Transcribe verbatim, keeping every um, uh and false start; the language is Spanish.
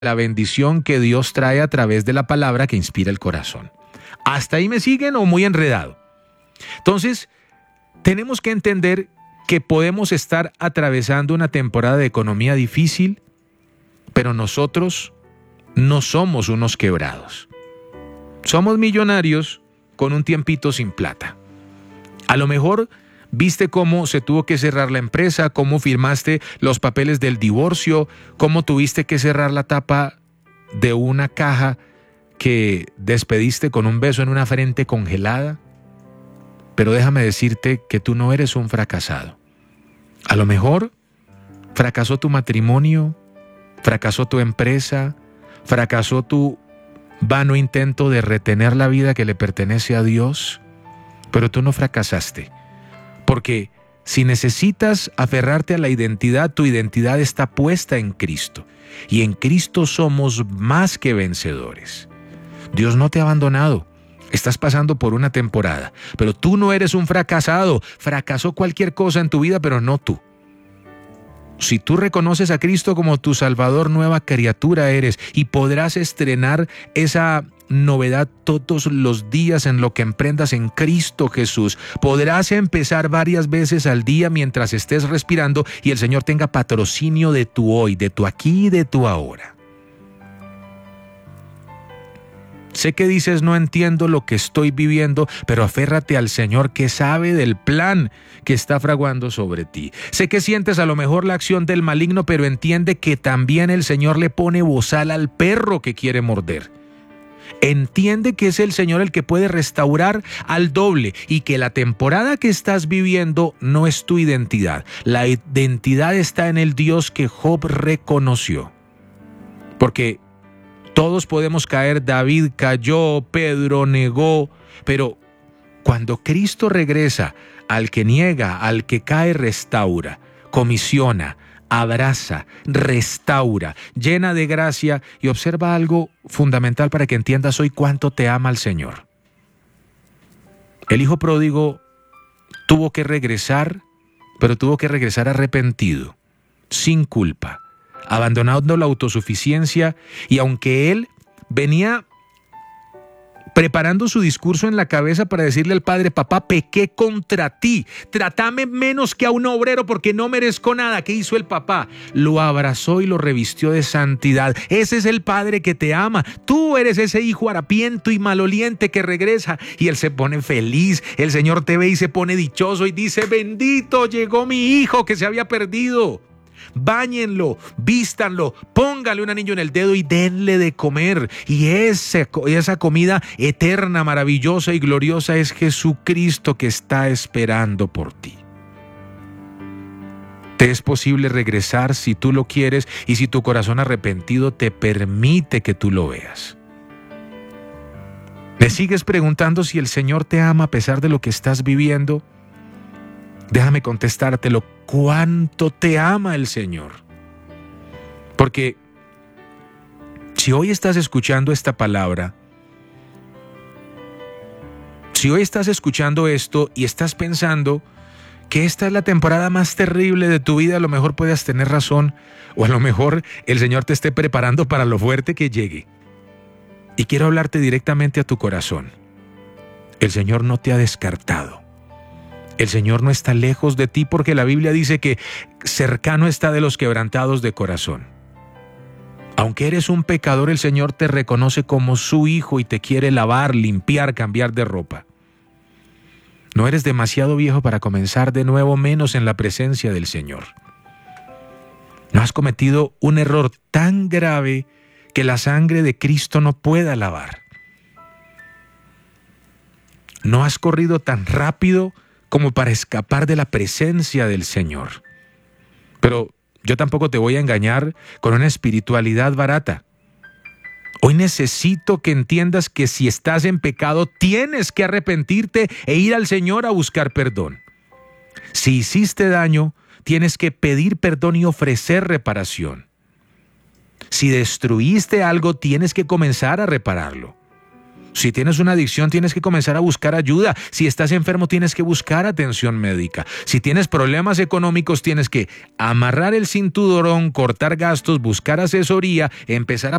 la bendición que Dios trae a través de la palabra que inspira el corazón. ¿Hasta ahí me siguen o muy enredado? Entonces, tenemos que entender que podemos estar atravesando una temporada de economía difícil, pero nosotros no somos unos quebrados. Somos millonarios con un tiempito sin plata. A lo mejor viste cómo se tuvo que cerrar la empresa, cómo firmaste los papeles del divorcio, cómo tuviste que cerrar la tapa de una caja que despediste con un beso en una frente congelada. Pero déjame decirte que tú no eres un fracasado. A lo mejor fracasó tu matrimonio, fracasó tu empresa, fracasó tu vano intento de retener la vida que le pertenece a Dios, pero tú no fracasaste. Porque si necesitas aferrarte a la identidad, tu identidad está puesta en Cristo. Y en Cristo somos más que vencedores. Dios no te ha abandonado. Estás pasando por una temporada, pero tú no eres un fracasado. Fracasó cualquier cosa en tu vida, pero no tú. Si tú reconoces a Cristo como tu Salvador, nueva criatura eres y podrás estrenar esa novedad todos los días en lo que emprendas en Cristo Jesús. Podrás empezar varias veces al día mientras estés respirando y el Señor tenga patrocinio de tu hoy, de tu aquí y de tu ahora. Sé que dices, no entiendo lo que estoy viviendo, pero aférrate al Señor que sabe del plan que está fraguando sobre ti. Sé que sientes a lo mejor la acción del maligno, pero entiende que también el Señor le pone bozal al perro que quiere morder. Entiende que es el Señor el que puede restaurar al doble y que la temporada que estás viviendo no es tu identidad. La identidad está en el Dios que Job reconoció. Porque todos podemos caer, David cayó, Pedro negó, pero cuando Cristo regresa, al que niega, al que cae, restaura, comisiona, abraza, restaura, llena de gracia y observa algo fundamental para que entiendas hoy cuánto te ama el Señor. El hijo pródigo tuvo que regresar, pero tuvo que regresar arrepentido, sin culpa, abandonando la autosuficiencia, y aunque él venía preparando su discurso en la cabeza para decirle al padre, papá, pequé contra ti, trátame menos que a un obrero porque no merezco nada. ¿Qué hizo el papá? Lo abrazó y lo revistió de santidad. Ese es el padre que te ama. Tú eres ese hijo harapiento y maloliente que regresa, y él se pone feliz. El Señor te ve y se pone dichoso y dice, bendito, llegó mi hijo que se había perdido. Báñenlo, vístanlo, póngale un anillo en el dedo y denle de comer. Y ese, esa comida eterna, maravillosa y gloriosa es Jesucristo que está esperando por ti. Te es posible regresar si tú lo quieres y si tu corazón arrepentido te permite que tú lo veas. ¿Me sigues preguntando si el Señor te ama a pesar de lo que estás viviendo? Déjame contestártelo, cuánto te ama el Señor. Porque si hoy estás escuchando esta palabra, si hoy estás escuchando esto y estás pensando que esta es la temporada más terrible de tu vida, a lo mejor puedas tener razón, o a lo mejor el Señor te esté preparando para lo fuerte que llegue. Y quiero hablarte directamente a tu corazón. El Señor no te ha descartado. El Señor no está lejos de ti, porque la Biblia dice que cercano está de los quebrantados de corazón. Aunque eres un pecador, el Señor te reconoce como su hijo y te quiere lavar, limpiar, cambiar de ropa. No eres demasiado viejo para comenzar de nuevo, menos en la presencia del Señor. No has cometido un error tan grave que la sangre de Cristo no pueda lavar. No has corrido tan rápido como para escapar de la presencia del Señor. Pero yo tampoco te voy a engañar con una espiritualidad barata. Hoy necesito que entiendas que si estás en pecado, tienes que arrepentirte e ir al Señor a buscar perdón. Si hiciste daño, tienes que pedir perdón y ofrecer reparación. Si destruiste algo, tienes que comenzar a repararlo. Si tienes una adicción, tienes que comenzar a buscar ayuda. Si estás enfermo, tienes que buscar atención médica. Si tienes problemas económicos, tienes que amarrar el cinturón, cortar gastos, buscar asesoría, empezar a